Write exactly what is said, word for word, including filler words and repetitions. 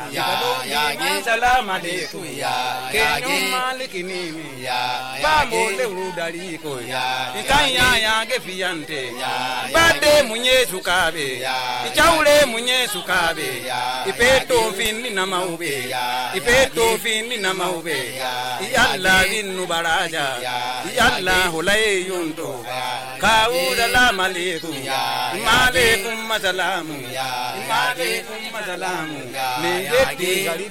ya ya ge salam alaikum ya ya ge malikini ya ba mo le udari ko ya ikanya ya ge fiante ya bade munye sukabe ya ichaule munye sukabe ya ipeto finni na maube ya ipeto finni na maube ya yalla binnu baraja ya yalla hulay yunto kaula la malikum ya malikum masalamu ya malikum masalamu ne